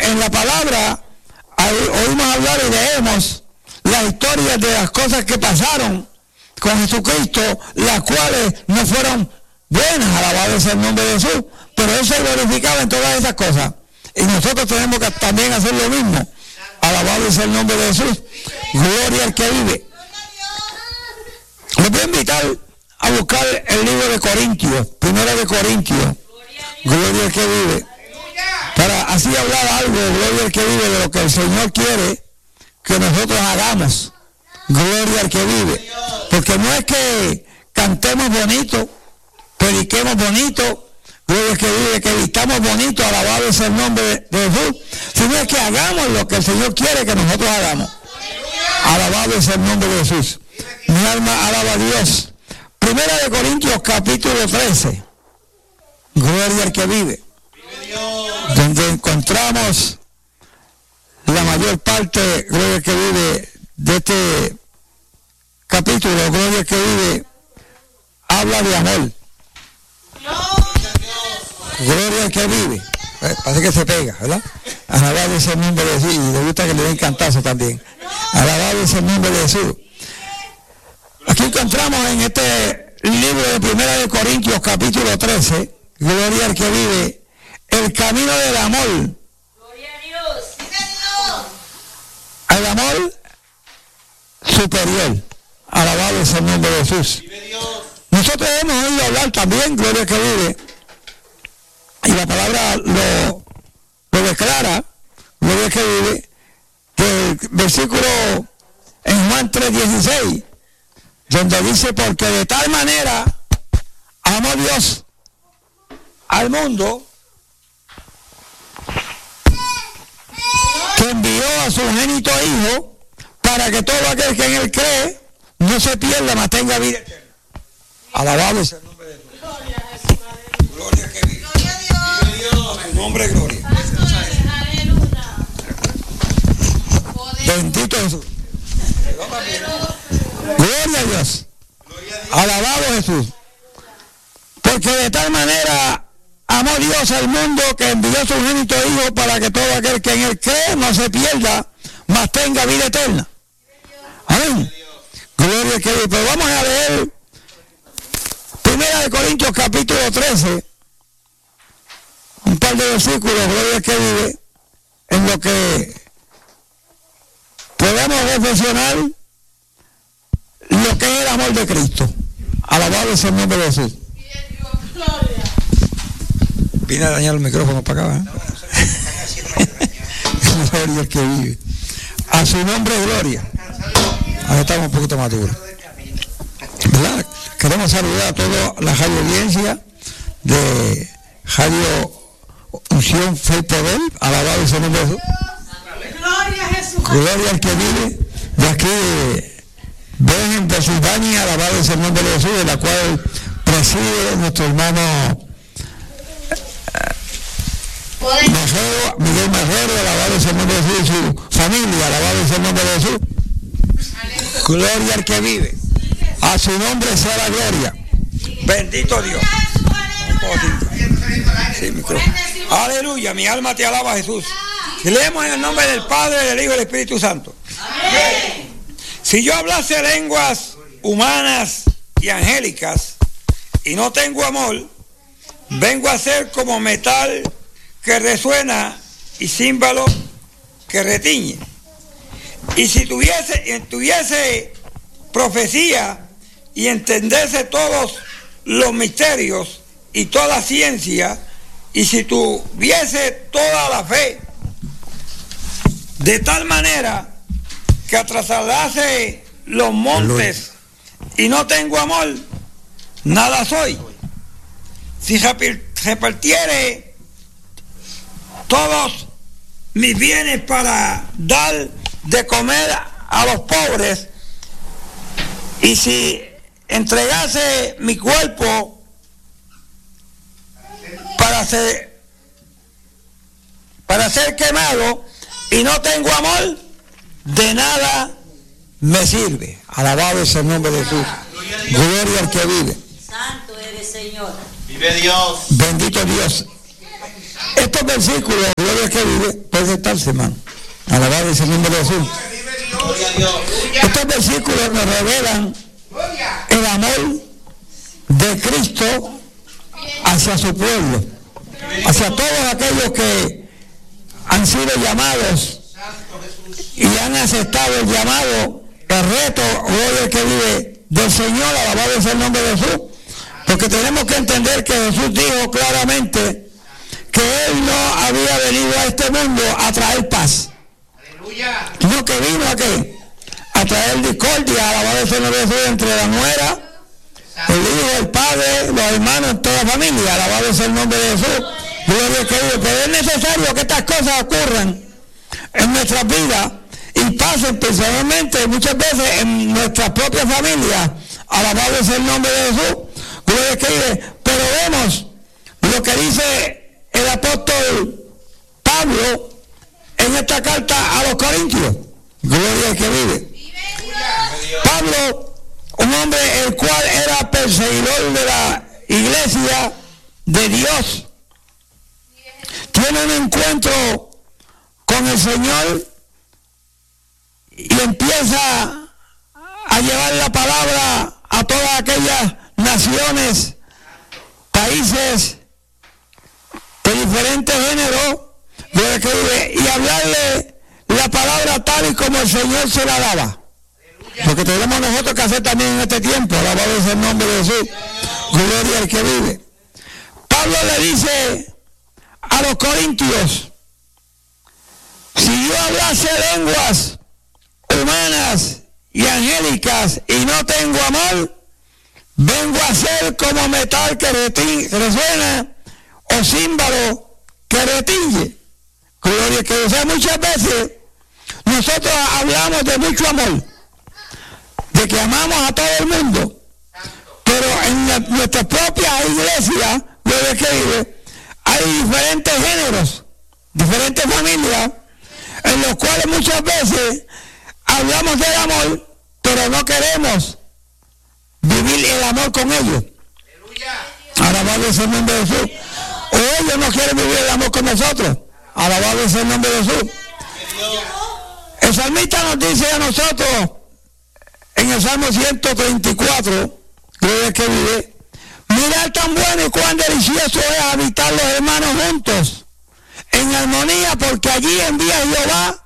en la palabra oímos hablar y leemos las historias de las cosas que pasaron con Jesucristo, las cuales no fueron buenas, alabado sea el nombre de Jesús, pero Él se glorificaba en todas esas cosas. Y nosotros tenemos que también hacer lo mismo. Alabado sea el nombre de Jesús. Gloria al que vive. Les voy a invitar a buscar el libro de Corintios, Primera de Corintios. Gloria al que vive. Para así hablar algo, gloria al que vive, de lo que el Señor quiere que nosotros hagamos. Gloria al que vive. Porque no es que cantemos bonito, prediquemos bonito, gloria al que vive, que vistamos bonito, alabado sea el nombre de Jesús, sino es que hagamos lo que el Señor quiere que nosotros hagamos. Alabado sea el nombre de Jesús. Mi alma alaba a Dios. Primera de Corintios capítulo 13. Gloria al que vive. Donde encontramos la mayor parte, gloria al que vive, de este capítulo, gloria al que vive, habla de amor. Gloria al que vive. Parece que se pega, ¿verdad? Alabado es el nombre de Jesús. Y le gusta que le den cantazo también. Alabado es el nombre de Jesús. Aquí encontramos en este libro de Primera de Corintios capítulo 13, gloria al que vive, el camino del amor. Gloria a Dios. El amor superior. Alabado es el nombre de Jesús. Nosotros hemos oído hablar también, gloria al que vive, y la palabra lo declara, gloria al que vive, que el versículo en Juan 3:16, donde dice, porque de tal manera amó Dios al mundo, que envió a su unigénito Hijo, para que todo aquel que en Él cree no se pierda, mas tenga vida eterna. Alabado sea el nombre de Dios. Gloria que vive. Gloria a Dios. En nombre de gloria. Bendito Jesús. Gloria a Dios. Alabado Jesús. Porque de tal manera amó Dios al mundo, que envió a su unigénito Hijo, para que todo aquel que en Él cree no se pierda, mas tenga vida eterna. Amén. Gloria a Dios. Pero vamos a leer Primera de Corintios capítulo 13, un par de versículos, gloria al que vive, en lo que podemos reflexionar lo que es el amor de Cristo. Alabado es el nombre de Jesús. Viene a dañar el micrófono para acá, gloria al que vive. A su nombre gloria. Ahora estamos un poquito más duros, ¿verdad? Queremos saludar a toda la radio audiencia de Radio Unción, Fe y Poder. Alabado es el nombre de Jesús. Gloria a Jesús. Gloria al que vive. De aquí ven en Pensilvania, alabado es el nombre de Jesús, de la cual preside nuestro hermano Miguel Marrero, alabado es el nombre de Jesús, y su familia, alabado es el nombre de Jesús. Gloria al que vive. A su nombre sea la gloria. Bendito Dios. Sí, aleluya, mi alma te alaba, Jesús. Y leemos en el nombre del Padre, del Hijo y del Espíritu Santo. Amén. Si yo hablase lenguas humanas y angélicas y no tengo amor, vengo a ser como metal que resuena y címbalo que retiñe. Y si tuviese profecía y entenderse todos los misterios y toda ciencia, y si tuviese toda la fe, de tal manera que trasladase los montes y no tengo amor, nada soy. Si repartiere todos mis bienes para dar de comer a los pobres, y si entregase mi cuerpo para ser quemado y no tengo amor, de nada me sirve. Alabado es el nombre de Jesús. Gloria al que vive. Santo eres, Señor. Vive Dios. Bendito Dios. Estos versículos, gloria Gloria que vive. Puede sentarse, hermano. Alabado es el nombre de Jesús. Estos versículos nos revelan el amor de Cristo hacia su pueblo, hacia todos aquellos que han sido llamados y han aceptado el llamado, el reto, gloria que vive del Señor. Alabado es el nombre de Jesús, porque tenemos que entender que Jesús dijo claramente que Él no había venido a este mundo a traer paz, sino que vino a traer discordia. Alabado es el nombre de Jesús, entre la nuera, el hijo, el padre, los hermanos, toda la familia. Alabado es el nombre de Jesús. Gloria que vive. Pero es necesario que estas cosas ocurran en nuestras vidas y pasen personalmente muchas veces en nuestra propia familia. Alabado es el nombre de Jesús. Gloria que vive. Pero vemos lo que dice el apóstol Pablo en esta carta a los Corintios. Gloria que vive. Pablo, un hombre el cual era perseguidor de la iglesia de Dios, tiene un encuentro con el Señor y empieza a llevar la palabra a todas aquellas naciones, países de diferentes géneros, y hablarle la palabra tal y como el Señor se la daba. Lo que tenemos nosotros que hacer también en este tiempo. Alabado es el nombre de Jesús. Gloria al que vive. Pablo le dice a los corintios: si yo hablase lenguas humanas y angélicas y no tengo amor, vengo a ser como metal que resuena o címbalo que retiñe. Gloria que, o sea, muchas veces nosotros hablamos de mucho amor, de que amamos a todo el mundo, pero en nuestra propia iglesia, gloria que vive, hay diferentes géneros, diferentes familias, en los cuales muchas veces hablamos del amor, pero no queremos vivir el amor con ellos. Alabado es el nombre de Jesús. O ellos no quieren vivir el amor con nosotros. Alabado es el nombre de Jesús. El salmista nos dice a nosotros en el Salmo 134, gloria que vive: mirad tan bueno y cuán delicioso es habitar los hermanos juntos en armonía, porque allí envía Jehová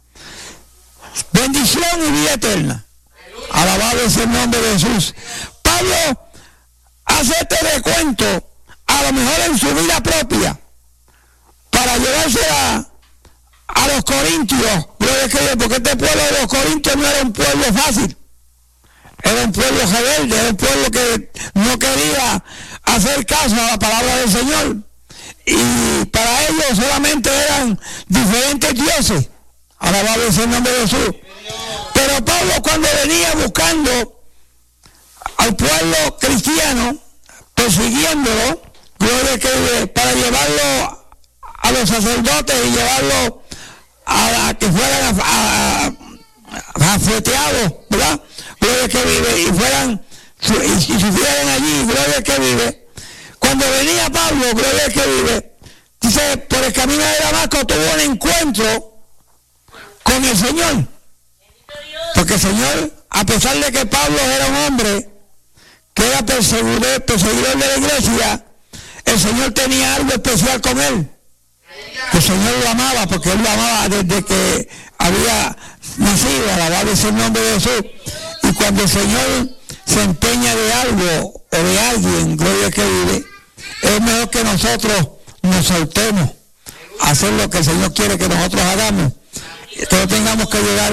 bendición y vida eterna. Alabado es el nombre de Jesús. Pablo hace este recuento, a lo mejor en su vida propia, para llevársela a los corintios, porque este pueblo de los corintios no era un pueblo fácil, era un pueblo rebelde, era un pueblo que no quería hacer caso a la palabra del Señor, y para ellos solamente eran diferentes dioses. Alabado es el nombre de Jesús. Pero Pablo, cuando venía buscando al pueblo cristiano, persiguiéndolo, gloria que para llevarlo a los sacerdotes y llevarlo a que fueran afeteados, ¿verdad? Gloria que vive, y fueran y sufrieran allí, gloria que vive. Cuando venía Pablo, gloria que vive, dice, por el camino de Damasco tuvo un encuentro con el Señor. Porque el Señor, a pesar de que Pablo era un hombre que era perseguidor de la iglesia, el Señor tenía algo especial con él. El Señor lo amaba, porque él lo amaba desde que había nacido. Alabado es el nombre de Jesús. Y cuando el Señor se empeña de algo o de alguien, gloria que vive, es mejor que nosotros nos soltemos a hacer lo que el Señor quiere que nosotros hagamos. Todos tengamos que llegar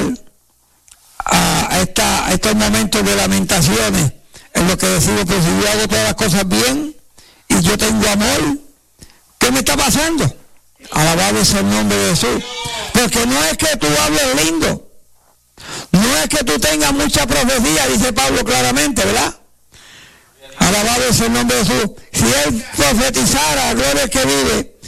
a estos momentos de lamentaciones, en lo que decimos: pues si yo hago todas las cosas bien y yo tengo amor, ¿qué me está pasando? Alabado es el nombre de Jesús. Porque no es que tú hables lindo, no es que tú tengas mucha profecía, dice Pablo claramente, ¿verdad? Alabado es el nombre de Jesús. Si él profetizara, gloria que vive,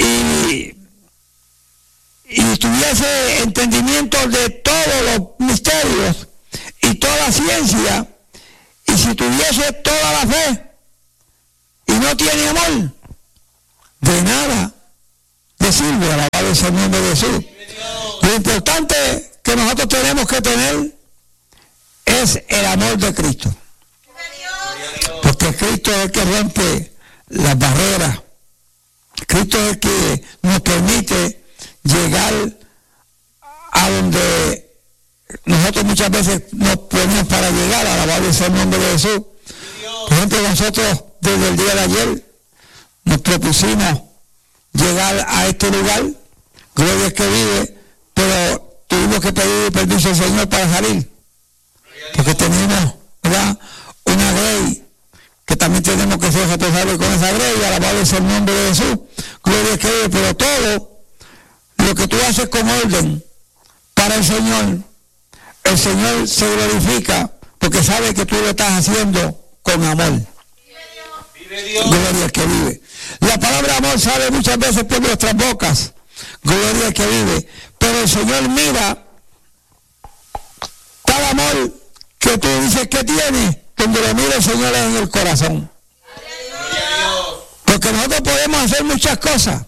y tuviese entendimiento de todos los misterios y toda la ciencia, y si tuviese toda la fe y no tiene amor, de nada le te sirve. Alabado sea el nombre de Jesús. Lo importante que nosotros tenemos que tener es el amor de Cristo. Porque Cristo es el que rompe las barreras. Cristo es el que nos permite llegar a donde nosotros muchas veces nos ponemos para llegar. Alabado sea el nombre de Jesús. Por ejemplo, nosotros desde el día de ayer nos propusimos llegar a este lugar, gloria al que vive, pero tuvimos que pedir permiso al Señor para salir, porque tenemos, ¿verdad?, una ley que también tenemos que ser responsables con esa ley. Alabado sea el nombre de Jesús, gloria al que vive. Pero todo lo que tú haces con orden para el Señor se glorifica, porque sabe que tú lo estás haciendo con amor. Gloria al que vive. La palabra amor sale muchas veces por nuestras bocas, gloria al que vive, pero el Señor mira tal amor que tú dices que tienes, cuando lo mira el Señor es en el corazón. Porque nosotros podemos hacer muchas cosas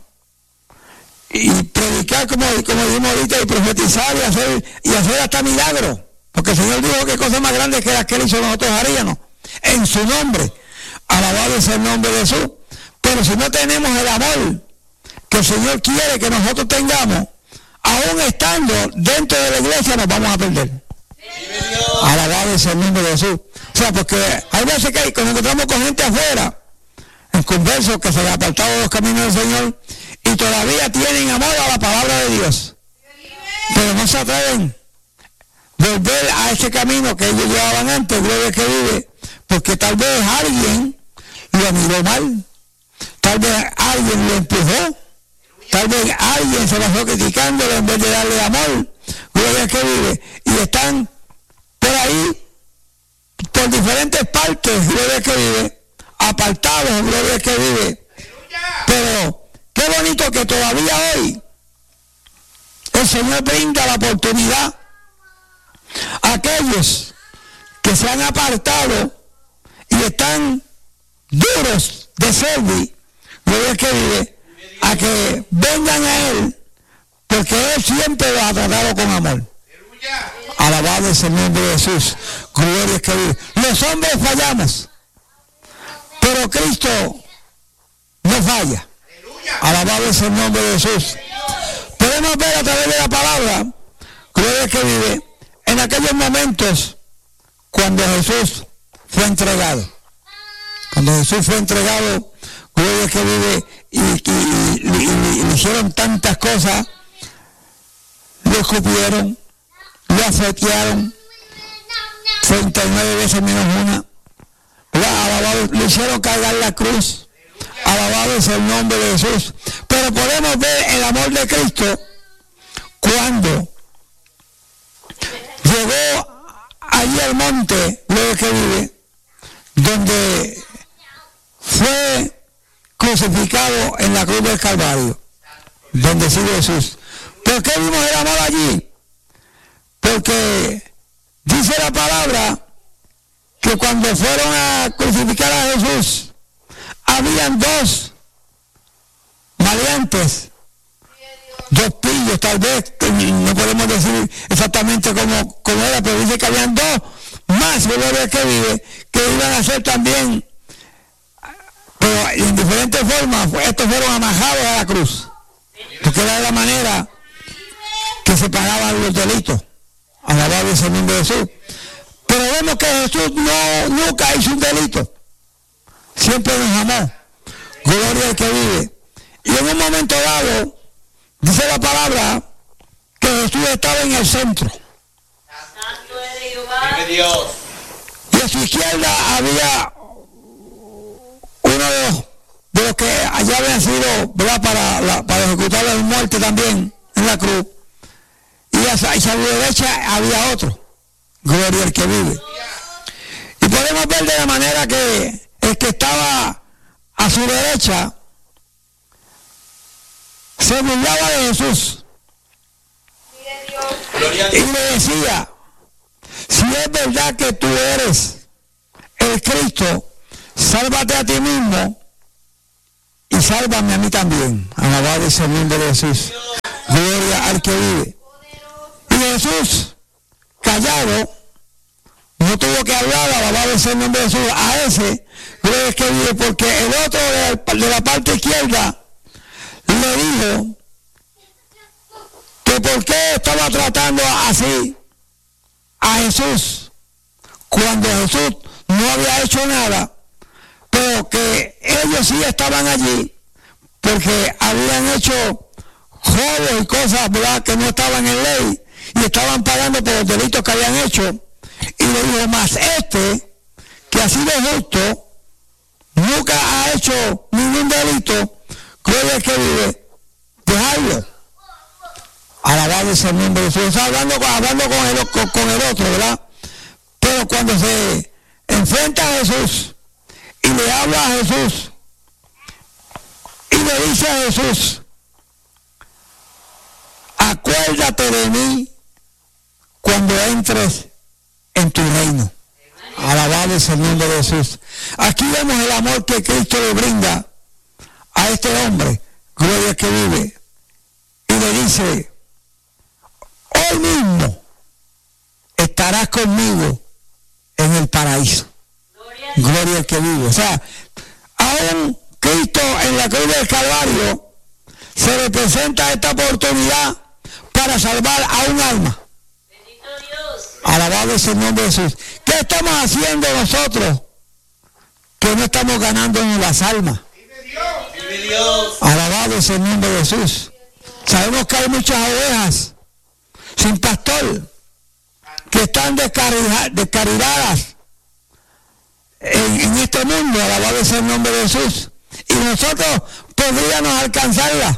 y predicar como dijimos ahorita, y profetizar y hacer hasta milagros, porque el Señor dijo que cosas más grandes que las que Él hizo nosotros haríamos en su nombre. Alabado sea el nombre de Jesús. Pero si no tenemos el amor que el Señor quiere que nosotros tengamos, aún estando dentro de la iglesia, nos vamos a perder. Alabado sea el nombre de Jesús. O sea, porque hay veces que nos encontramos con gente afuera, en conversos que se han apartado de los caminos del Señor y todavía tienen amor a la palabra de Dios, pero no se atreven a volver a ese camino que ellos llevaban antes, gloria al que vive, porque tal vez alguien lo miró mal, tal vez alguien lo empujó, tal vez alguien se pasó criticándolo en vez de darle amor, gloria al que vive, y están por ahí, por diferentes partes, gloria al que vive, apartados, gloria al que vive. Pero qué bonito que todavía hoy el Señor brinda la oportunidad a aquellos que se han apartado y están duros de servir, gloria al que vive, a que vengan a Él, porque Él siempre los ha tratado con amor. Alabado es el nombre de Jesús, gloria al que vive. Los hombres fallamos, pero Cristo no falla. Alabado es el nombre de Jesús. Podemos ver a través de la palabra, gloria al que vive, en aquellos momentos cuando Jesús fue entregado. Cuando Jesús fue entregado, gloria al que vive, y le hicieron tantas cosas, lo escupieron, lo afetearon 39 veces menos una. Alabado, le hicieron cargar la cruz. Alabado es el nombre de Jesús. Pero podemos ver el amor de Cristo cuando llegó allí al monte, lo que vive, donde fue crucificado en la cruz del Calvario. Bendecido Jesús. ¿Por qué vimos el amor allí? Porque dice la palabra que cuando fueron a crucificar a Jesús, habían dos maleantes, dos pillos, tal vez, no podemos decir exactamente cómo era, pero dice que habían dos más, gloria al que vive, que iban a ser también, pero en diferentes formas, estos fueron amajados a la cruz, porque era la manera que se pagaban los delitos. Alabado es el nombre de Jesús. Pero vemos que Jesús nunca hizo un delito, siempre nos amó, gloria al que vive. Y en un momento dado, dice la palabra que Jesús estaba en el centro. Santo es Jehová. Y a su izquierda había uno de los que allá habían sido, ¿verdad?, para ejecutar la muerte también en la cruz. Y a su derecha había otro, gloria al que vive. Y podemos ver de la manera que el que estaba a su derecha se burlaba de Jesús y le decía: si es verdad que tú eres el Cristo, sálvate a ti mismo y y sálvame a mí también. Alabado sea el nombre de Jesús. Gloria al que vive. Y Jesús, callado, no tuvo que hablar, alabado sea el nombre de Jesús, a ese, gloria al que vive, porque el otro de la parte izquierda le dijo que por qué estaba tratando así a Jesús, cuando Jesús no había hecho nada, pero que ellos sí estaban allí, porque habían hecho robos y cosas, ¿verdad?, que no estaban en ley, y estaban pagando por los delitos que habían hecho. Y le dijo, más este, que ha sido justo, nunca ha hecho ningún delito, gloria al que vive, dejarlo. Alabado sea el nombre de Jesús. Está hablando con el otro, ¿verdad? Pero cuando se enfrenta a Jesús y le habla a Jesús y le dice a Jesús, acuérdate de mí cuando entres en tu reino. Alabado sea el nombre de Jesús. Aquí vemos el amor que Cristo le brinda a este hombre, gloria al que vive, y le dice, hoy mismo estarás conmigo en el paraíso. Gloria al que vive. O sea, aún Cristo en la cruz del Calvario se le presenta esta oportunidad para salvar a un alma. Alabado es el nombre de Jesús. ¿Qué estamos haciendo nosotros que no estamos ganándonos las almas? Alabado es el nombre de Jesús. Sabemos que hay muchas ovejas sin pastor que están descarriladas en este mundo. Alabado es el nombre de Jesús. Y nosotros podríamos alcanzarlas.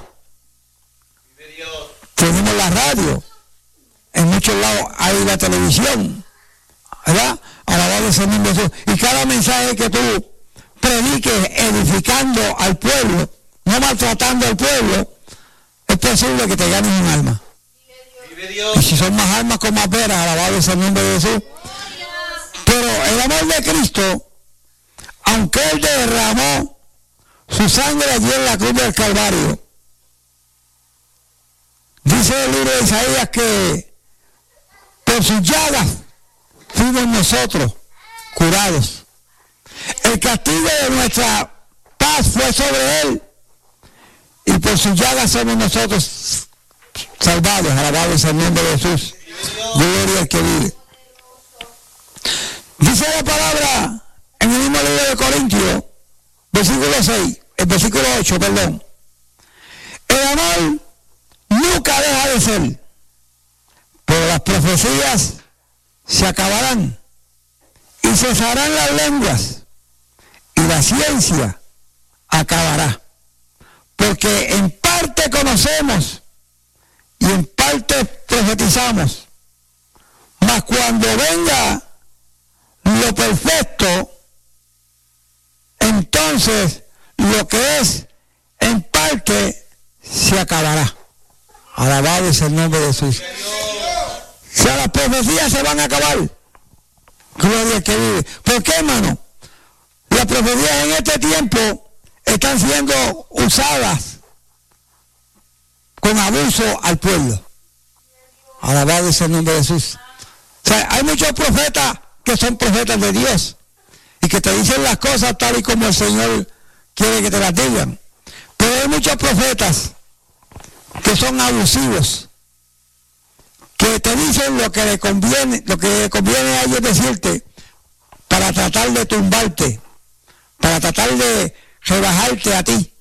Tenemos la radio. En muchos lados hay la televisión, ¿verdad? Alabado sea el nombre de Jesús. Y cada mensaje que tú prediques edificando al pueblo, no maltratando al pueblo, es posible que te ganes un alma. Y si son más almas con más veras, alabado sea el nombre de Jesús. Pero el amor de Cristo, aunque Él derramó su sangre allí en la cruz del Calvario, dice el libro de Isaías que por sus llagas fuimos nosotros curados. El castigo de nuestra paz fue sobre Él, y por sus llagas somos nosotros salvados. Alabado sea el nombre de Jesús. Gloria al que vive. Dice la palabra en el mismo libro de Corintios, versículo 8, perdón. El amor nunca deja de ser, pero las profecías se acabarán y cesarán las lenguas y la ciencia acabará, porque en parte conocemos y en parte profetizamos, mas cuando venga lo perfecto, entonces lo que es en parte se acabará. Alabado es el nombre de Jesús. O sea, las profecías se van a acabar. Gloria al que vive. ¿Por qué, hermano? Las profecías en este tiempo están siendo usadas con abuso al pueblo. Alabado es el nombre de Jesús. O sea, hay muchos profetas que son profetas de Dios y que te dicen las cosas tal y como el Señor quiere que te las digan. Pero hay muchos profetas que son abusivos, que te dicen lo que le conviene a ellos decirte, para tratar de tumbarte, para tratar de rebajarte a ti.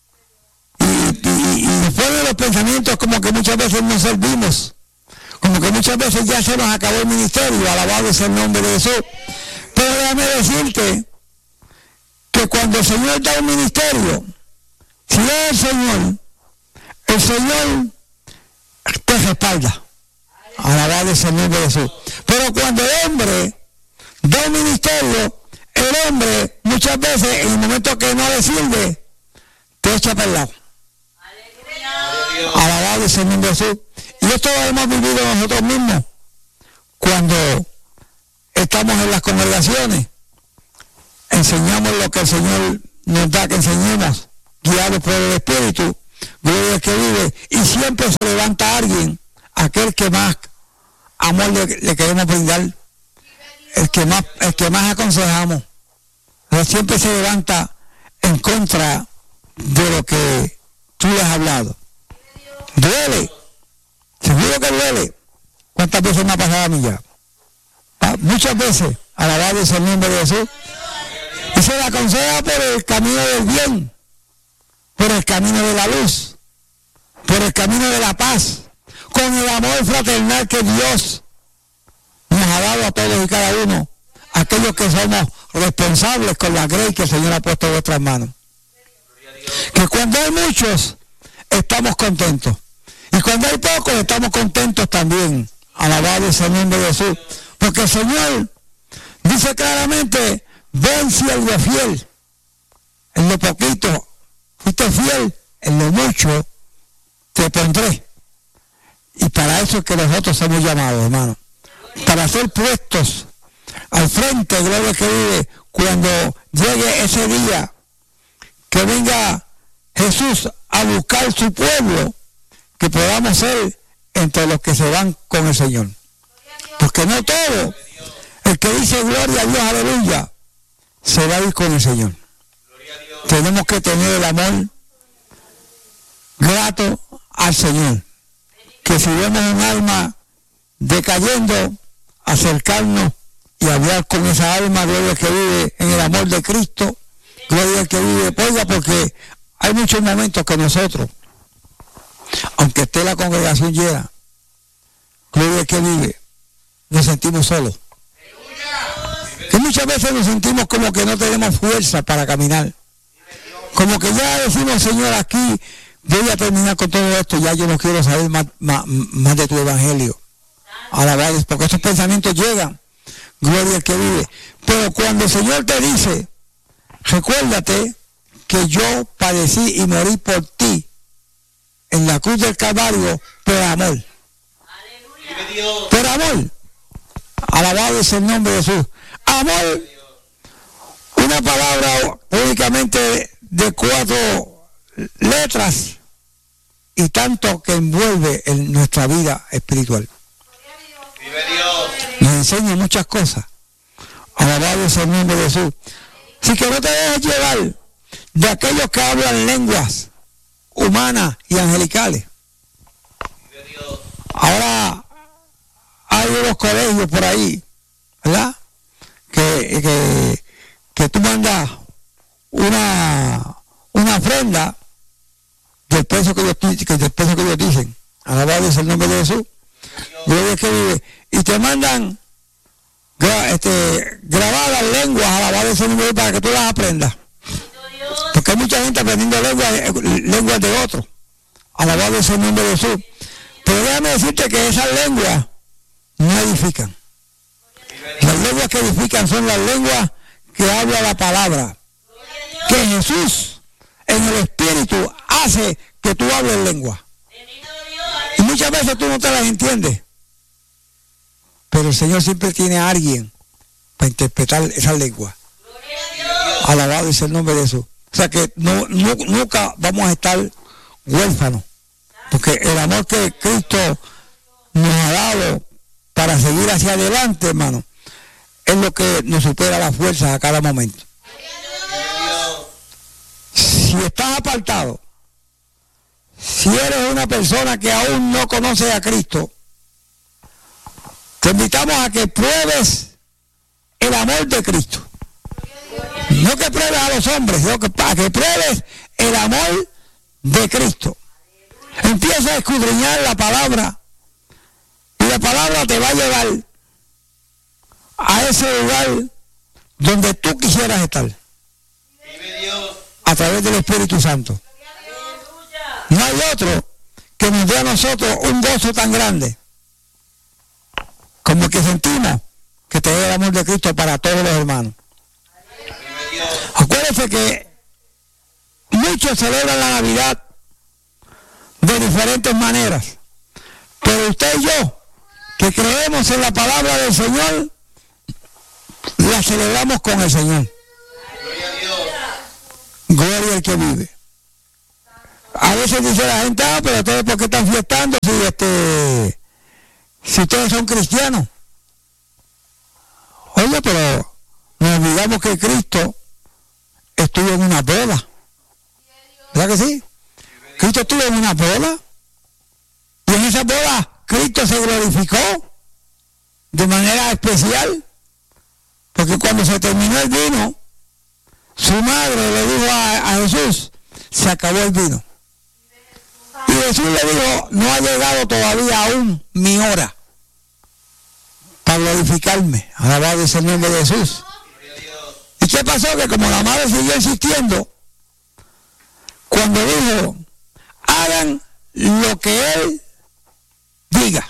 Y después de los pensamientos como que muchas veces no servimos, como que muchas veces ya se nos acabó el ministerio. Alabado es el nombre de Jesús. Pero déjame decirte que cuando el Señor da un ministerio, si es el Señor te respalda. Alabado es el nombre de Jesús. Pero cuando el hombre da un ministerio, el hombre muchas veces en el momento que no le sirve, te echa para el lado. Alabado es el nombre de Jesús. Y esto lo hemos vivido nosotros mismos cuando estamos en las congregaciones. Enseñamos lo que el Señor nos da que enseñemos, guiados por el Espíritu, gloria al que vive, y siempre se levanta alguien, aquel que más amor le queremos brindar, el que más aconsejamos. Pero siempre se levanta en contra de lo que tú le has hablado. Duele, seguro que duele. ¿Cuántas veces me ha pasado a mí ya? Muchas veces, alabado es el nombre de Jesús. Y se le aconseja por el camino del bien, por el camino de la luz, por el camino de la paz, con el amor fraternal que Dios nos ha dado a todos y cada uno, aquellos que somos responsables con la gracia que el Señor ha puesto en nuestras manos. Que cuando hay muchos, estamos contentos. Y cuando hay pocos, estamos contentos también. Alabado es el nombre de Jesús. Porque el Señor dice claramente, ven siervo fiel. En lo poquito fuiste fiel, en lo mucho te pondré. Y para eso es que nosotros somos llamados, hermano. Para ser puestos al frente, gloria que vive, cuando llegue ese día, que venga Jesús a buscar su pueblo, que podamos ser entre los que se van con el Señor. Porque no todo el que dice gloria a Dios, aleluya, se va a ir con el Señor. Tenemos que tener el amor grato al Señor. Que si vemos un alma decayendo, acercarnos y hablar con esa alma, gloria que vive en el amor de Cristo, gloria que vive, oiga, porque hay muchos momentos que nosotros, aunque esté la congregación llena, gloria que vive, nos sentimos solos. Que muchas veces nos sentimos como que no tenemos fuerza para caminar. Como que ya decimos, Señor, aquí voy a terminar con todo esto, ya yo no quiero saber más de tu evangelio. Alabados, porque estos pensamientos llegan, gloria al que vive. Pero cuando el Señor te dice, recuérdate que yo padecí y morí por ti en la cruz del Calvario por amor. Aleluya. Por amor. Alabado es el nombre de Jesús. Amor, una palabra únicamente de 4 letras y tanto que envuelve en nuestra vida espiritual. Nos enseña muchas cosas. Alabado es el nombre de Jesús. Así que no te dejes llevar de aquellos que hablan lenguas humanas y angelicales. Ahora hay unos colegios por ahí, ¿verdad? Que tú mandas una ofrenda del peso que ellos dicen. Alabado es el nombre de Jesús. Gloria que vive. Y te mandan grabadas lenguas, alabado es el nombre de Jesús, para que tú las aprendas. Porque hay mucha gente aprendiendo lenguas de otros. Alabado es el nombre de Jesús. Pero déjame decirte que esas lenguas no edifican. Las lenguas que edifican son las lenguas que habla la palabra. Que Jesús en el Espíritu hace que tú hables lengua. Y muchas veces tú no te las entiendes. Pero el Señor siempre tiene a alguien para interpretar esa lengua. Alabado es el nombre de Jesús. O sea que nunca vamos a estar huérfanos. Porque el amor que Cristo nos ha dado para seguir hacia adelante, hermano, es lo que nos supera las fuerzas a cada momento. Si estás apartado, si eres una persona que aún no conoce a Cristo, te invitamos a que pruebes el amor de Cristo. No que pruebes a los hombres, sino que para que pruebes el amor de Cristo. Empieza a escudriñar la palabra y la palabra te va a llevar a ese lugar donde tú quisieras estar a través del Espíritu Santo. No hay otro que nos dé a nosotros un gozo tan grande como el que sentimos que te dé el amor de Cristo para todos los hermanos. Acuérdense que muchos celebran la Navidad de diferentes maneras, pero usted y yo, que creemos en la palabra del Señor, la celebramos con el Señor. Gloria al que vive. A veces dice la gente, pero ustedes ¿por qué están fiestando si ustedes son cristianos? Oye, pero nos olvidamos que Cristo estuvo en una boda. ¿Verdad que sí? Cristo estuvo en una boda. Y en esa boda Cristo se glorificó de manera especial. Porque cuando se terminó el vino, su madre le dijo a Jesús, se acabó el vino. Y Jesús le dijo, no ha llegado todavía aún mi hora para glorificarme. Alabado es el nombre de Jesús. ¿Y qué pasó? Que como la madre siguió insistiendo, cuando dijo, hagan lo que Él diga.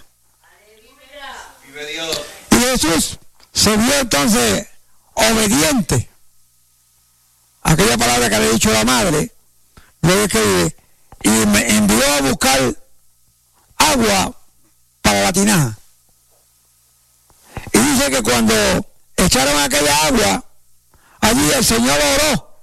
Y Jesús se vio entonces obediente a aquella palabra que había dicho la madre, y me envió a buscar agua para la tinaja. Y dice que cuando echaron aquella agua, allí el Señor oró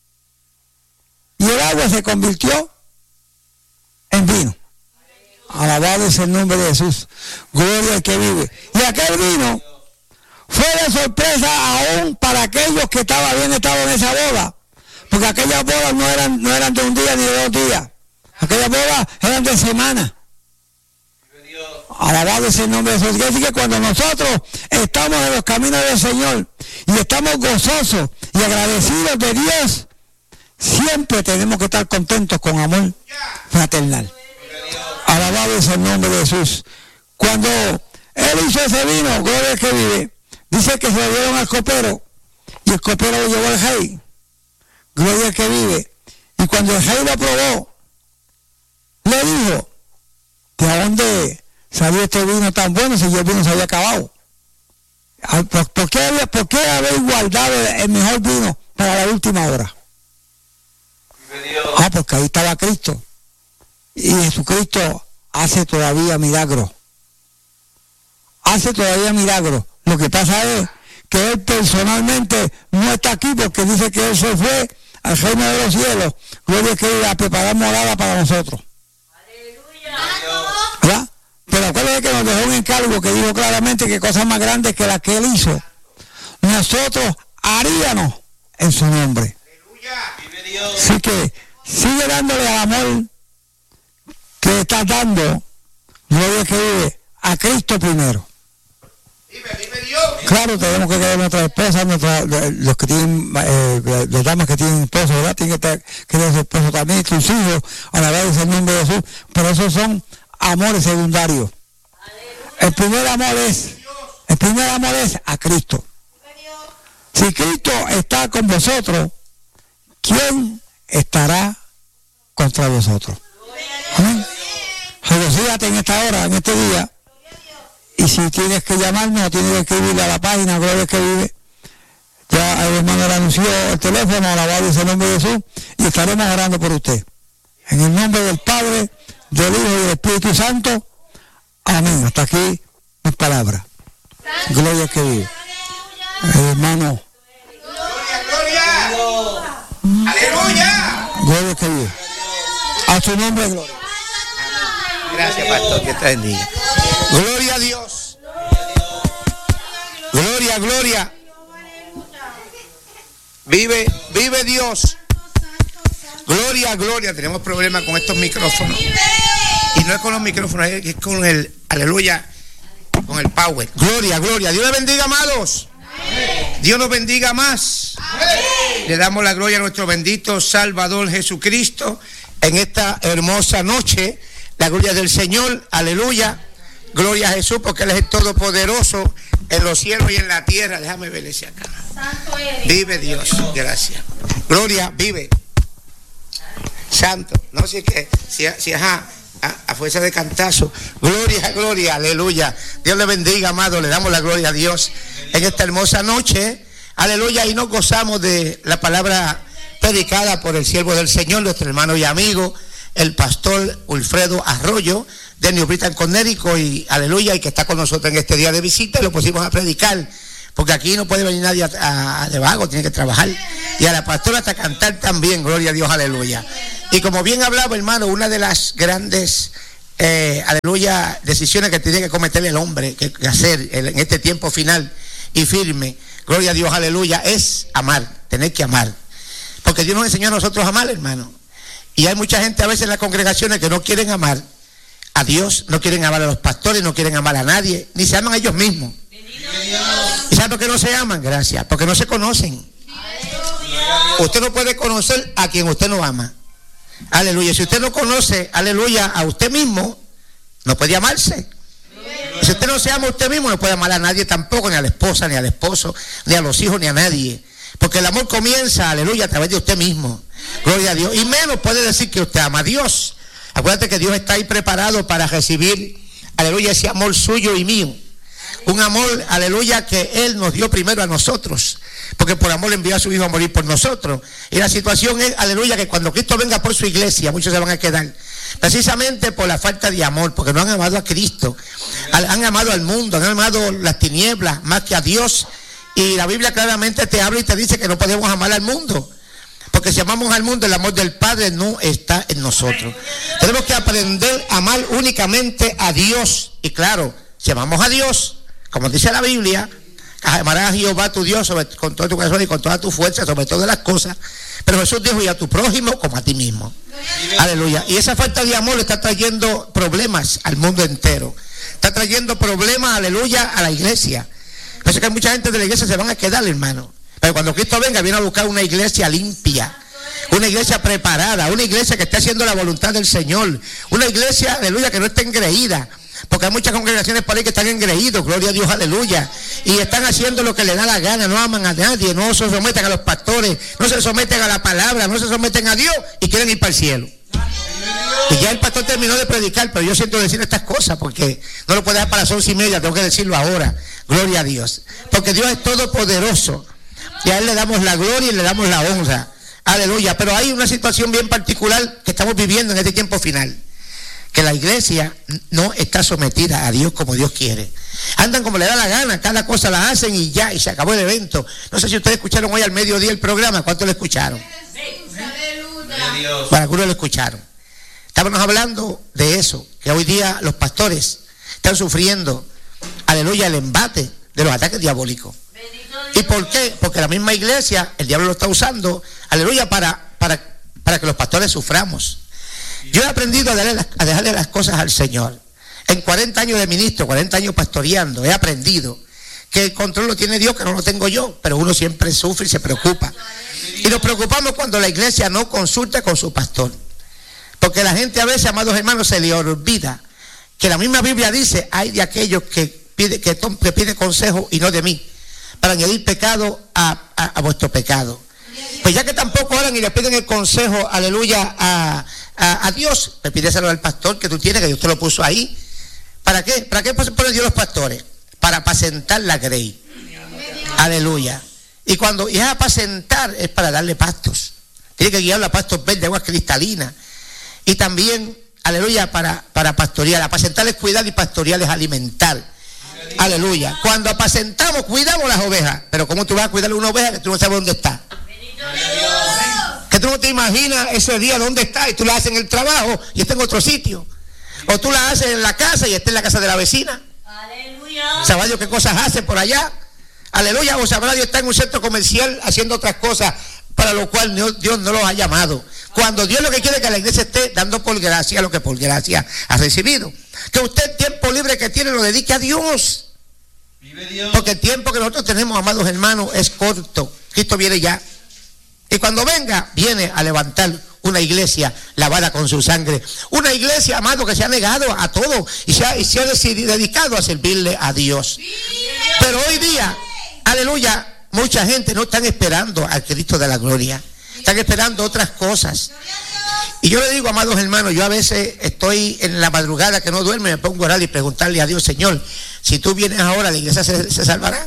y el agua se convirtió en vino. Alabado es el nombre de Jesús. Gloria al que vive. Y aquel vino fue de sorpresa aún para aquellos que habían estado en esa boda, porque aquellas bodas no eran de un día ni de 2 días. Aquellas bodas eran de semana. Alabado es el nombre de Jesús. Quiere decir que cuando nosotros estamos en los caminos del Señor y estamos gozosos y agradecidos de Dios, siempre tenemos que estar contentos con amor fraternal. Alabado es el nombre de Jesús. Cuando Él hizo ese vino, gloria al que vive, dice que se lo dieron al copero y el copero lo llevó al rey. Gloria al que vive. Y cuando el rey lo probó, le dijo, ¿de dónde salió este vino tan bueno si el vino se había acabado? ¿Por qué habéis guardado el mejor vino para la última hora? Porque ahí estaba Cristo. Y Jesucristo hace todavía milagros. Hace todavía milagros. Lo que pasa es que Él personalmente no está aquí porque dice que Él se fue al reino de los cielos. Gloria que iba a preparar morada para nosotros. ¿Verdad? Pero acuérdense que nos dejó un encargo que dijo claramente que cosas más grandes que las que Él hizo, nosotros haríamos en su nombre. Así que sigue dándole al amor que estás dando, gloria que vive, a Cristo primero. Claro, tenemos que querer nuestras esposas, los que tienen, las damas que tienen esposos, ¿verdad? Tienen que querer su esposo también, sus hijos, a la vez el nombre de Jesús, pero esos son amores secundarios. El primer amor es a Cristo. Si Cristo está con vosotros, ¿quién estará contra vosotros? Amén. Regocíjate en esta hora, en este día. Y si tienes que llamarnos, tienes que escribirle a la página, gloria que vive. Ya el hermano le anunció el teléfono, alabado es el nombre de Jesús, y estaremos orando por usted. En el nombre del Padre, del Hijo y del Espíritu Santo. Amén. Hasta aquí mis palabras. Gloria que vive. Hermano. Gloria. Aleluya. Gloria que vive. A su nombre, gloria. Gracias, pastor, que te bendiga. Gloria a Dios. Gloria, gloria. Vive Dios. Gloria, gloria. Tenemos problemas con estos micrófonos. Y no es con los micrófonos, es con el, aleluya, con el power. Gloria, gloria. Dios le bendiga, amados. Dios nos bendiga más. Le damos la gloria a nuestro bendito Salvador Jesucristo en esta hermosa noche. La gloria del Señor, aleluya. Gloria a Jesús, porque Él es el Todopoderoso en los cielos y en la tierra. Déjame ver ese acá. Vive Dios, gracias. Gloria, vive. Santo. No sé qué, si ajá, a fuerza de cantazo. Gloria, gloria, aleluya. Dios le bendiga, amado. Le damos la gloria a Dios en esta hermosa noche. Aleluya. Y nos gozamos de la palabra predicada por el siervo del Señor, nuestro hermano y amigo, el pastor Wilfredo Arroyo, de New Britain, Connecticut, y aleluya, y que está con nosotros en este día de visita, y lo pusimos a predicar, porque aquí no puede venir nadie de vago, tiene que trabajar. Y a la pastora hasta cantar también, gloria a Dios, aleluya. Y como bien hablaba, hermano, una de las grandes, aleluya, decisiones que tiene que cometer el hombre, que hacer en este tiempo final y firme, gloria a Dios, aleluya, es amar, tener que amar. Porque Dios nos enseñó a nosotros a amar, hermano. Y hay mucha gente a veces en las congregaciones que no quieren amar a Dios, no quieren amar a los pastores, no quieren amar a nadie, ni se aman a ellos mismos. ¿Y sabe por qué no se aman? Gracias, porque no se conocen. Usted no puede conocer a quien usted no ama. Aleluya. Si usted no conoce, aleluya, a usted mismo, no puede amarse. Si usted no se ama a usted mismo, no puede amar a nadie tampoco, ni a la esposa, ni al esposo, ni a los hijos, ni a nadie. Porque el amor comienza, aleluya, a través de usted mismo. Gloria a Dios. Y menos puede decir que usted ama a Dios. Acuérdate que Dios está ahí preparado para recibir, aleluya, ese amor suyo y mío. Un amor, aleluya, que Él nos dio primero a nosotros. Porque por amor envió a su Hijo a morir por nosotros. Y la situación es, aleluya, que cuando Cristo venga por su iglesia, muchos se van a quedar. Precisamente por la falta de amor, porque no han amado a Cristo. Han amado al mundo, han amado las tinieblas más que a Dios. Y la Biblia claramente te habla y te dice que no podemos amar al mundo. Porque si amamos al mundo, el amor del Padre no está en nosotros. Tenemos que aprender a amar únicamente a Dios. Y claro, si amamos a Dios, como dice la Biblia, amarás a Jehová tu Dios con todo tu corazón y con toda tu fuerza, sobre todas las cosas. Pero Jesús dijo, y a tu prójimo como a ti mismo. Aleluya. Y esa falta de amor está trayendo problemas al mundo entero. Está trayendo problemas, aleluya, a la iglesia. Por eso que mucha gente de la iglesia se van a quedar, hermano. Pero cuando Cristo venga, viene a buscar una iglesia limpia, una iglesia preparada, una iglesia que esté haciendo la voluntad del Señor, una iglesia, aleluya, que no esté engreída. Porque hay muchas congregaciones por ahí que están engreídos, gloria a Dios, aleluya, y están haciendo lo que les da la gana, no aman a nadie, no se someten a los pastores, no se someten a la palabra, no se someten a Dios y quieren ir para el cielo. Y ya el pastor terminó de predicar, pero yo siento decir estas cosas porque no lo puedo dejar para las 11:30, tengo que decirlo ahora, gloria a Dios, porque Dios es todopoderoso y a Él le damos la gloria y le damos la honra, aleluya. Pero hay una situación bien particular que estamos viviendo en este tiempo final, que la iglesia no está sometida a Dios como Dios quiere. Andan como le da la gana, cada cosa la hacen y ya, y se acabó el evento. No sé si ustedes escucharon hoy al mediodía el programa, ¿cuántos lo escucharon? Bueno, algunos lo escucharon. Estábamos hablando de eso, que hoy día los pastores están sufriendo, aleluya, el embate de los ataques diabólicos. ¿Y por qué? Porque la misma iglesia, el diablo lo está usando, aleluya, para que los pastores suframos. Yo he aprendido a dejarle las cosas al Señor. En 40 años de ministro, 40 años pastoreando, he aprendido que el control lo tiene Dios, que no lo tengo yo, pero uno siempre sufre y se preocupa. Y nos preocupamos cuando la iglesia no consulta con su pastor. Porque la gente a veces, amados hermanos, se le olvida que la misma Biblia dice, hay de aquellos que pide consejo y no de mí, para añadir pecado a vuestro pecado. Pues ya que tampoco oran y le piden el consejo, aleluya, a Dios, pues pídeselo al pastor que tú tienes, que Dios te lo puso ahí. ¿Para qué? ¿Para qué pone Dios los pastores? Para apacentar la grey. Aleluya. Y cuando es apacentar, es para darle pastos. Tiene que guiarlo a pastos verdes, aguas cristalinas. Y también, aleluya, para pastorear. Apacentar es cuidar y pastorear es alimentar. Aleluya. Cuando apacentamos, cuidamos las ovejas. Pero ¿cómo tú vas a cuidar una oveja que tú no sabes dónde está? Que tú no te imaginas ese día dónde está y tú la haces en el trabajo y está en otro sitio. O tú la haces en la casa y está en la casa de la vecina. Aleluya. ¿Sabrá Dios qué cosas hace por allá? Aleluya. O sabrá Dios está en un centro comercial haciendo otras cosas para lo cual Dios no los ha llamado. Cuando Dios lo que quiere es que la iglesia esté dando por gracia lo que por gracia ha recibido. Que usted el tiempo libre que tiene lo dedique a Dios. Porque el tiempo que nosotros tenemos, amados hermanos, es corto. Cristo viene ya. Y cuando venga, viene a levantar una iglesia lavada con su sangre. Una iglesia, amado, que se ha negado a todo y se ha dedicado a servirle a Dios. Pero hoy día, aleluya, mucha gente no están esperando al Cristo de la gloria. Están esperando otras cosas. Y yo le digo, amados hermanos, yo a veces estoy en la madrugada que no duerme, me pongo a orar y preguntarle a Dios, Señor, si tú vienes ahora, la iglesia se salvará.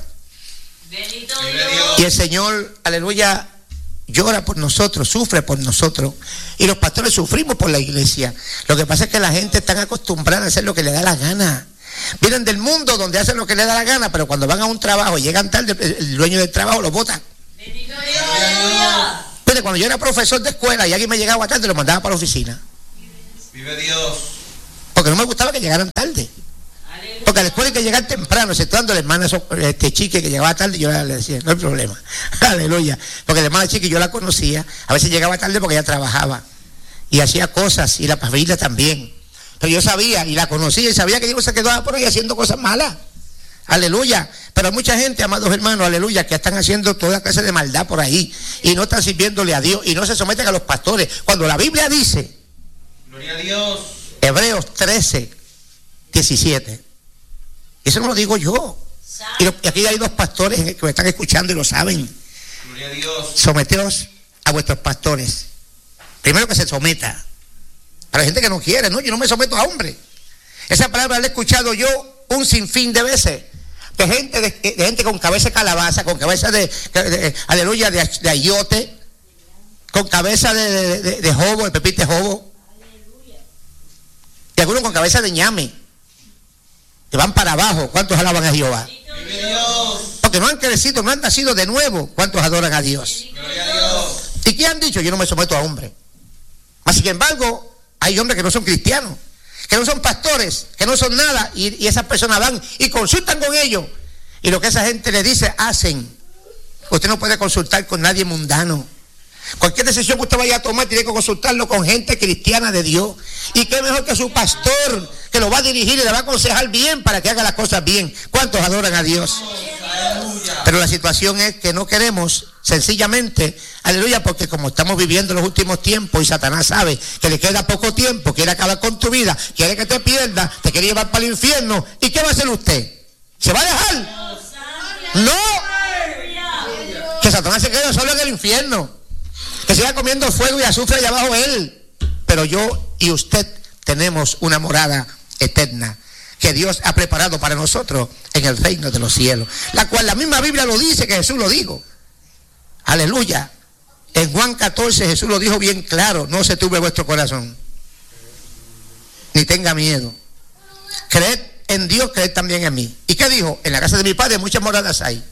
Y el Señor, aleluya, llora por nosotros, sufre por nosotros. Y los pastores sufrimos por la iglesia. Lo que pasa es que la gente está acostumbrada a hacer lo que le da la gana. Vienen del mundo donde hacen lo que les da la gana, pero cuando van a un trabajo y llegan tarde, el dueño del trabajo los bota. Mire, cuando yo era profesor de escuela y alguien me llegaba tarde, lo mandaba para la oficina. Vive Dios. Porque no me gustaba que llegaran tarde. Porque a la escuela hay que llegar temprano, exceptuando la hermana Chique que llegaba tarde, yo le decía, no hay problema. Aleluya. Porque la hermana Chique yo la conocía, a veces llegaba tarde porque ella trabajaba y hacía cosas, y la familia también. Pero yo sabía y la conocía y sabía que ella se quedaba por ahí haciendo cosas malas. Aleluya. Pero hay mucha gente, amados hermanos, aleluya, que están haciendo toda clase de maldad por ahí y no están sirviéndole a Dios y no se someten a los pastores. Cuando la Biblia dice, gloria a Dios, Hebreos 13:17, eso no lo digo yo. Y aquí hay dos pastores que me están escuchando y lo saben. gloria a Dios. Someteos a vuestros pastores. Primero que se someta. Para la gente que no quiere, no, yo no me someto a hombre. Esa palabra la he escuchado yo un sinfín de veces. De gente con cabeza de calabaza, con cabeza aleluya, de ayote, con cabeza de jobo, de pepite jobo. Y algunos con cabeza de ñame, que van para abajo. ¿Cuántos alaban a Jehová? Porque no han crecido, no han nacido de nuevo. ¿Cuántos adoran a Dios? ¿Y qué han dicho? Yo no me someto a hombre. Mas sin embargo, hay hombres que no son cristianos, que no son pastores, que no son nada, y esas personas van y consultan con ellos, y lo que esa gente le dice, hacen. Usted no puede consultar con nadie mundano. Cualquier decisión que usted vaya a tomar tiene que consultarlo con gente cristiana de Dios. Y qué mejor que su pastor, que lo va a dirigir y le va a aconsejar bien para que haga las cosas bien. ¿Cuántos adoran a Dios? Pero la situación es que no queremos, sencillamente, aleluya, porque como estamos viviendo los últimos tiempos y Satanás sabe que le queda poco tiempo, quiere acabar con tu vida, quiere que te pierdas, te quiere llevar para el infierno. ¿Y qué va a hacer usted? ¿Se va a dejar? No. Que Satanás se quede solo en el infierno, que siga comiendo fuego y azufre allá abajo él. Pero yo y usted tenemos una morada eterna que Dios ha preparado para nosotros en el reino de los cielos, la cual la misma Biblia lo dice, que Jesús lo dijo. Aleluya. En Juan 14 Jesús lo dijo bien claro: no se turbe vuestro corazón, ni tenga miedo. Creed en Dios, creed también en mí. ¿Y qué dijo? En la casa de mi padre muchas moradas hay.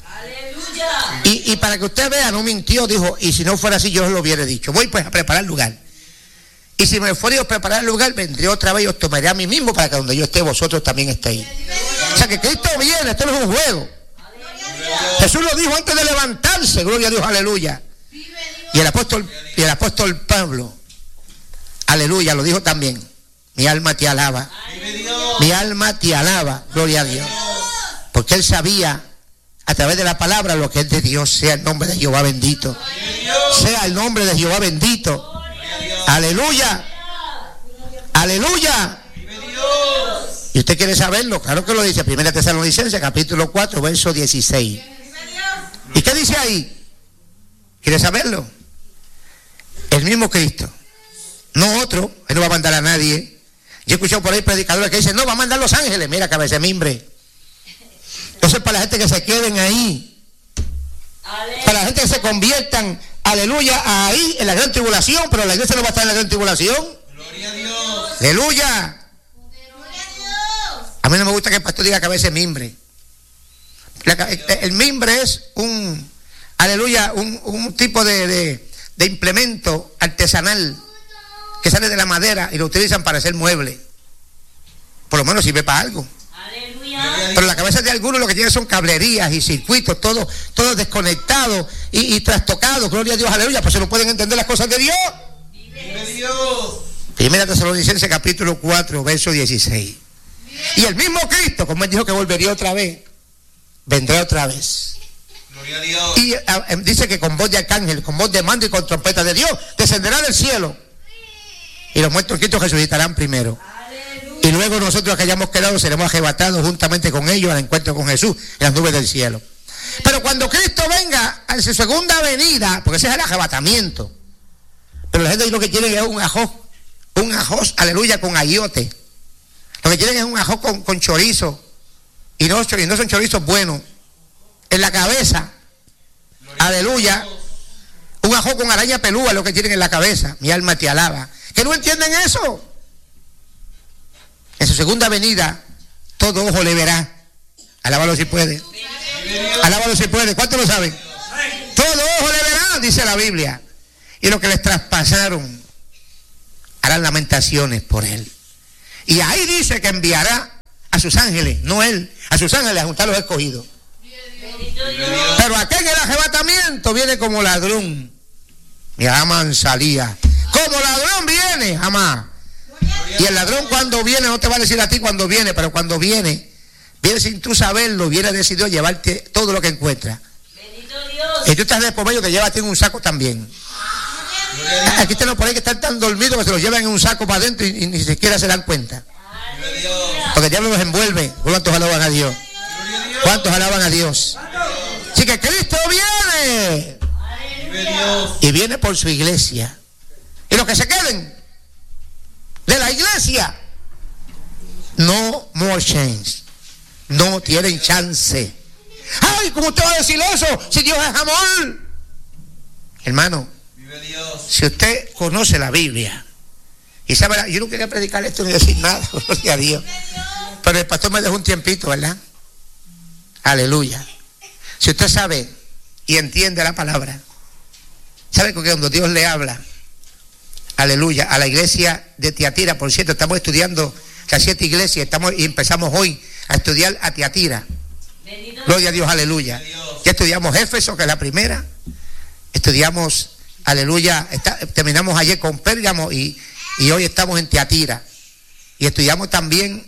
Y para que usted vea, no mintió, dijo, y si no fuera así yo os lo hubiera dicho. Voy pues a preparar lugar. Y si me fuera a preparar el lugar, vendré otra vez y os tomaré a mí mismo para que donde yo esté, vosotros también estéis. O sea que Cristo viene, esto no es un juego. Jesús lo dijo antes de levantarse, gloria a Dios, aleluya. Y el apóstol Pablo, aleluya, lo dijo también: mi alma te alaba, mi alma te alaba, gloria a Dios. Porque él sabía a través de la palabra lo que es de Dios. Sea el nombre de Jehová bendito, sea el nombre de Jehová bendito. Aleluya, aleluya. ¿Y usted quiere saberlo? Claro que lo dice. Primera Tesalonicenses capítulo 4 verso 16. ¿Y qué dice ahí? ¿Quiere saberlo? El mismo Cristo, no otro. Él no va a mandar a nadie. Yo he escuchado por ahí predicadores que dicen: no, va a mandar los ángeles. Mira, cabeza de mimbre. Eso es para la gente que se queden ahí, para la gente que se conviertan, aleluya, ahí en la gran tribulación. Pero la iglesia no va a estar en la gran tribulación. Gloria a Dios. Aleluya. A mí no me gusta que el pastor diga cabeza de mimbre. El mimbre es aleluya, un tipo de implemento artesanal que sale de la madera y lo utilizan para hacer muebles. Por lo menos sirve para algo. Pero la cabeza de algunos lo que tienen son cablerías y circuitos, todo desconectado y trastocado. Gloria a Dios, aleluya. Pues se no pueden entender las cosas de Dios. Vive Dios. Primera Tesalonicenses capítulo 4 verso 16. Y el mismo Cristo, como él dijo que volvería otra vez, vendrá otra vez. Gloria a Dios. Y dice que con voz de arcángel, con voz de mando y con trompeta de Dios, descenderá del cielo. Y los muertos en Cristo resucitarán primero. Y luego nosotros que hayamos quedado seremos arrebatados juntamente con ellos al encuentro con Jesús en las nubes del cielo. Pero cuando Cristo venga en su segunda venida, porque ese es el arrebatamiento, pero la gente lo que quiere es un ajós, aleluya, con ayote. Lo que quieren es un ajós con chorizo, y no son chorizos buenos, en la cabeza, aleluya, un ajós con araña pelúa, lo que tienen en la cabeza. Mi alma te alaba. ¿Que no entienden eso? En su segunda venida todo ojo le verá. Alábalo si puede. Alábalo si puede. ¿Cuántos lo saben? Todo ojo le verá, dice la Biblia. Y lo que les traspasaron harán lamentaciones por él. Y ahí dice que enviará a sus ángeles, no él, a sus ángeles a juntar los escogidos. Pero aquel en el arrebatamiento viene como ladrón. Y Amán salía. Como ladrón viene, jamás. Y el ladrón cuando viene, no te va a decir a ti cuando viene, pero cuando viene sin tú saberlo, viene decidido llevarte todo lo que encuentra. Y tú estás de por medio que llévate en un saco también. Aquí te lo ponen que están tan dormidos que se los llevan en un saco para adentro y ni siquiera se dan cuenta. Porque el diablo los envuelve. ¿Cuántos alaban a Dios? ¿Cuántos alaban a Dios? Así que Cristo viene. Y viene por su iglesia. Y los que se queden de la iglesia, no more chance. No tienen chance. Ay, ¿cómo usted va a decir eso? Si Dios es amor. Hermano, si usted conoce la Biblia y sabe, yo no quería predicar esto ni decir nada, gloria a Dios, pero el pastor me dejó un tiempito, ¿verdad? Aleluya. Si usted sabe y entiende la palabra, sabe que cuando Dios le habla, aleluya, a la iglesia de Tiatira, por cierto, estamos estudiando las 7 iglesias, y empezamos hoy a estudiar a Tiatira. Gloria a Dios, aleluya. Ya estudiamos Éfeso, que es la primera. Estudiamos, aleluya, terminamos ayer con Pérgamo y hoy estamos en Tiatira. Y estudiamos también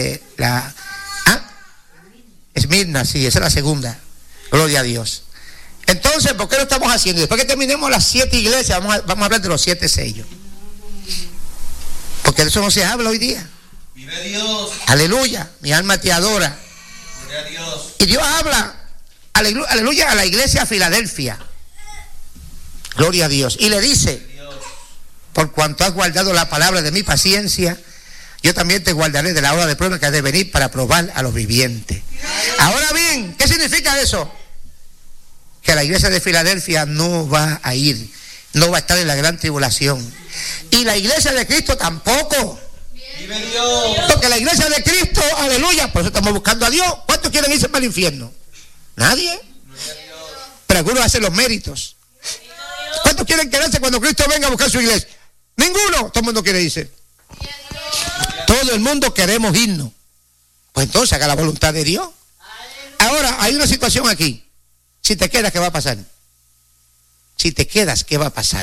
Esmirna, sí, esa es la segunda. Gloria a Dios. Entonces, ¿por qué lo estamos haciendo? Después que terminemos las 7 iglesias, vamos a hablar de los 7 sellos. Porque de eso no se habla hoy día. Vive Dios. Aleluya, mi alma te adora. Gloria a Dios. Y Dios habla, aleluya, a la iglesia de Filadelfia. Gloria a Dios. Y le dice: por cuanto has guardado la palabra de mi paciencia, yo también te guardaré de la hora de prueba que ha de venir para probar a los vivientes. Ahora bien, ¿qué significa eso? Que la iglesia de Filadelfia no va a ir, no va a estar en la gran tribulación. Y la iglesia de Cristo tampoco. Vive Dios. Porque la iglesia de Cristo, aleluya, por eso estamos buscando a Dios. ¿Cuántos quieren irse para el infierno? Nadie. Pero algunos hacen los méritos. ¿Cuántos quieren quedarse cuando Cristo venga a buscar su iglesia? Ninguno. Todo el mundo quiere irse. Todo el mundo queremos irnos. Pues entonces haga la voluntad de Dios. Ahora, hay una situación aquí. Si te quedas, ¿qué va a pasar? Si te quedas, ¿qué va a pasar?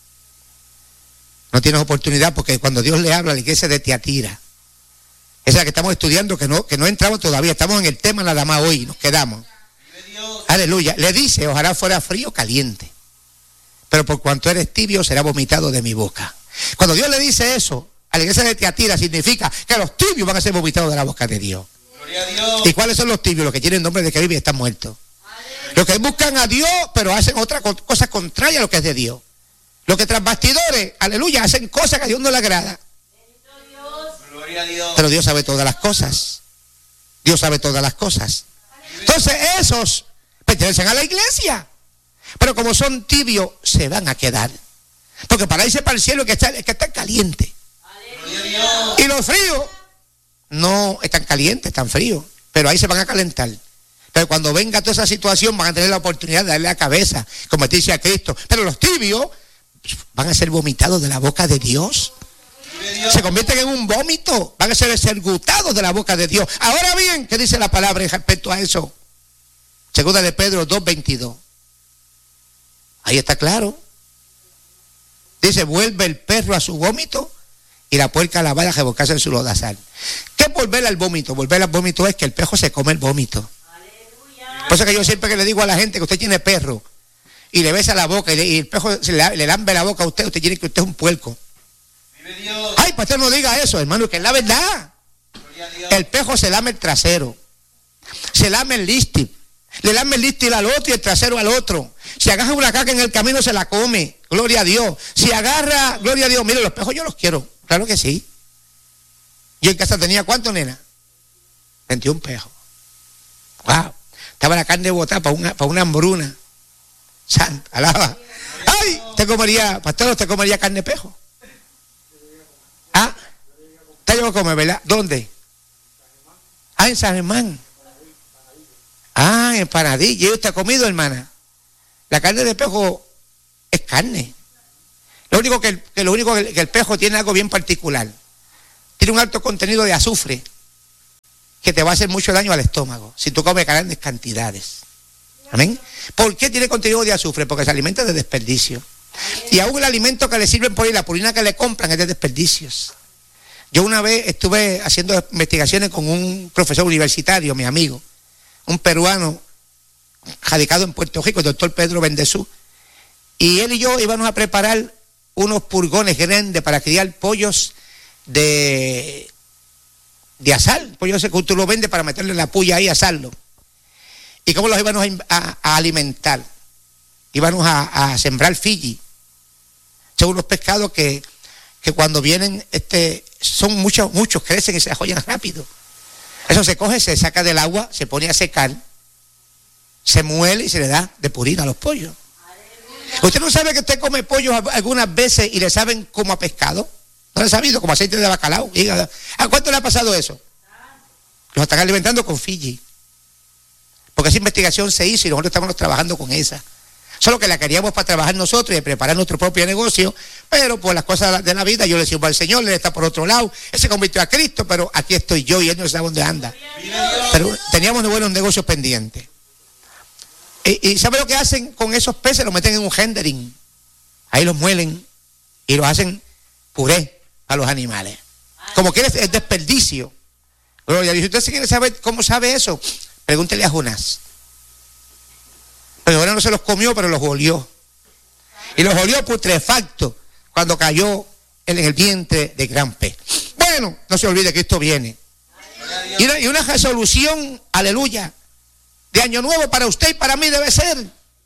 No tienes oportunidad, porque cuando Dios le habla a la iglesia de Tiatira, esa es la que estamos estudiando, que no entramos todavía, estamos en el tema nada más hoy, nos quedamos. Aleluya. Le dice: ojalá fuera frío o caliente, pero por cuanto eres tibio será vomitado de mi boca. Cuando Dios le dice eso a la iglesia de Tiatira, significa que los tibios van a ser vomitados de la boca de Dios. Gloria a Dios. ¿Y cuáles son los tibios? Los que tienen nombre de que viven y están muertos. Los que buscan a Dios, pero hacen otra cosa contraria a lo que es de Dios. Los que tras bastidores, aleluya, hacen cosas que a Dios no le agrada. Gloria a Dios. Pero Dios sabe todas las cosas. Dios sabe todas las cosas. Entonces esos pertenecen a la iglesia, pero como son tibios, se van a quedar. Porque para irse para el cielo es que está caliente. Gloria a Dios. Y los fríos no están calientes, están fríos, pero ahí se van a calentar. Pero cuando venga toda esa situación van a tener la oportunidad de darle la cabeza, convertirse a Cristo. Pero los tibios van a ser vomitados de la boca de Dios. Se convierten en un vómito, van a ser exergutados de la boca de Dios. Ahora bien, ¿qué dice la palabra respecto a eso? Segunda de Pedro 2:22. Ahí está claro. Dice: vuelve el perro a su vómito y la puerca a la vara a revolcarse en su lodazal. ¿Qué es volver al vómito? Volver al vómito es que el perro se come el vómito. Por eso que yo siempre que le digo a la gente que usted tiene perro y le besa la boca y el perro le lambe la boca a usted tiene que usted es un puerco. Vive Dios. Ay, pastor, no diga eso, hermano, que es la verdad. Gloria a Dios. El perro se lame el trasero, se lame el listil, le lame el listil al otro y el trasero al otro. Si agarra una caca en el camino se la come, gloria a Dios. Si agarra, gloria a Dios, mire, los perros yo los quiero, claro que sí. Yo en casa tenía, ¿cuánto, nena? 21 perros. Wow. Estaba la carne botada para una hambruna. Santa, alaba. Ay, te comería, pastor, ¿usted comería carne de pejo? ¿Ah? Usted llegó a comer, ¿verdad? ¿Dónde? Ah, en San Germán. Ah, en Panadilla. ¿Y usted ha comido, hermana? La carne de pejo es carne. Lo único que el pejo tiene algo bien particular. Tiene un alto contenido de azufre que te va a hacer mucho daño al estómago si tú comes grandes cantidades. Amén. ¿Por qué tiene contenido de azufre? Porque se alimenta de desperdicio. Y aún el alimento que le sirven por ahí, la purina que le compran es de desperdicios. Yo una vez estuve haciendo investigaciones con un profesor universitario, mi amigo, un peruano radicado en Puerto Rico, el doctor Pedro Bendezú, y él y yo íbamos a preparar unos purgones grandes para criar pollos de asar. Pollos que tú lo vendes para meterle la puya ahí y asarlo. ¿Y cómo los íbamos a alimentar? Íbamos a sembrar Fiji. Son unos pescados que cuando vienen, son muchos, crecen y se joyan rápido. Eso se coge, se saca del agua, se pone a secar, se muele y se le da de purina a los pollos. ¿Usted no sabe que usted come pollos algunas veces y le saben como a pescado? ¿No le ha sabido? Como aceite de bacalao. ¿A cuánto le ha pasado eso? Los están alimentando con Fiji. Porque esa investigación se hizo y nosotros estamos trabajando con esa. Solo que la queríamos para trabajar nosotros y preparar nuestro propio negocio, pero por las cosas de la vida yo le sirvo al Señor, Él está por otro lado, Él se convirtió a Cristo, pero aquí estoy yo y Él no sabe dónde anda. Pero teníamos buenos negocios pendientes. ¿Y sabe lo que hacen con esos peces? Los meten en un rendering. Ahí los muelen y los hacen puré a los animales. Como que es desperdicio. Gloria a Dios. Si usted quiere saber cómo sabe eso, pregúntele a Jonás. Pero ahora no se los comió, pero los olió. Y los olió putrefacto cuando cayó en el vientre de gran pez. Bueno, no se olvide que esto viene. Y una resolución, aleluya, de año nuevo para usted y para mí debe ser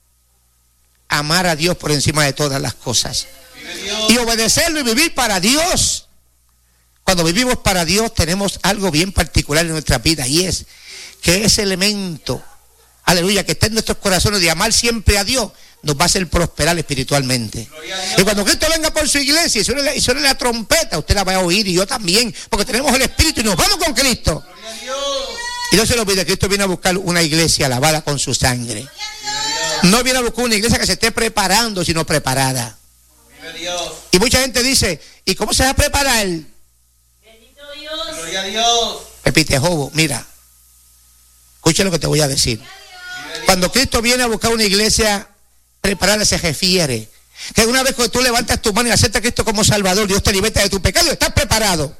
amar a Dios por encima de todas las cosas. Y obedecerlo y vivir para Dios. Cuando vivimos para Dios tenemos algo bien particular en nuestra vida y es que ese elemento, aleluya, que está en nuestros corazones de amar siempre a Dios, nos va a hacer prosperar espiritualmente. Y cuando Cristo venga por su iglesia y suene la trompeta, usted la va a oír y yo también, porque tenemos el Espíritu y nos vamos con Cristo. Y no se lo olvide, Cristo viene a buscar una iglesia lavada con su sangre. No viene a buscar una iglesia que se esté preparando, sino preparada. Y mucha gente dice, ¿y cómo se va a preparar? Bendito Dios. Gloria a Dios. Pepite Jobo, mira, escucha lo que te voy a decir. Cuando Cristo viene a buscar una iglesia preparada, se refiere que una vez que tú levantas tu mano y aceptas a Cristo como Salvador, Dios te liberta de tu pecado y estás preparado.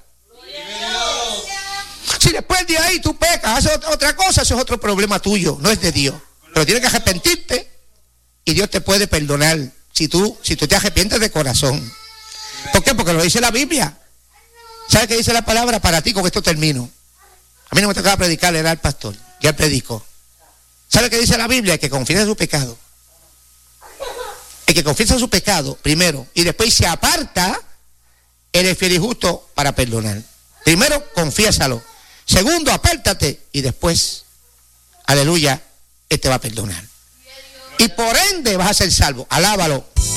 Si después de ahí tú pecas, haces otra cosa, eso es otro problema tuyo, no es de Dios. Pero tienes que arrepentirte y Dios te puede perdonar si tú te arrepientes de corazón. ¿Por qué? Porque lo dice la Biblia. ¿Sabes qué dice la palabra? Para ti, con esto termino. A mí no me tocaba predicar, era el pastor. Ya él predicó. ¿Sabe qué dice la Biblia? Que confiesa su pecado. El que confiesa su pecado primero y después se aparta, él es fiel y justo para perdonar. Primero, confiésalo. Segundo, apártate y después, aleluya, Él te va a perdonar. Y por ende vas a ser salvo. Alábalo.